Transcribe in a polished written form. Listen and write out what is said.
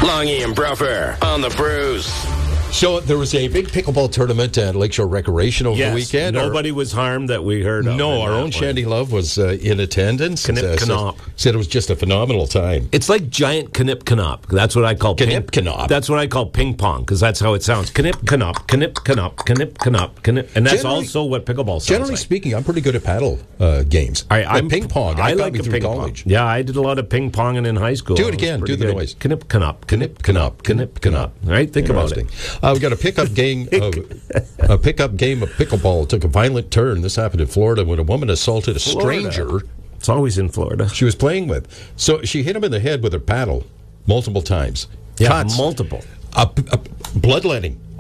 Longy and Bruffer on the Brews. So there was a big pickleball tournament at Lakeshore Recreation over the weekend. Nobody was harmed that we heard of. No, our own Shandy Love was in attendance. Said it was just a phenomenal time. It's like giant knip knop. That's what I call knip knop. That's what I call ping pong because that's how it sounds. Knip knop, knip knop, knip knop, knip. And that's also what pickleball sounds generally like. speaking, I'm pretty good at paddle games. I'm ping pong. I got like me through ping college. Pong. Yeah, I did a lot of ping ponging in high school. Do it again. Do the noise. Knip knop, knip knop, knip knop. All right, think about it. We got a pickup game. A pickup game of pickleball took a violent turn. This happened in Florida when a woman assaulted a stranger. It's always in Florida. She was playing with. So she hit him in the head with her paddle multiple times. Yeah, Cuts. multiple. Bloodletting.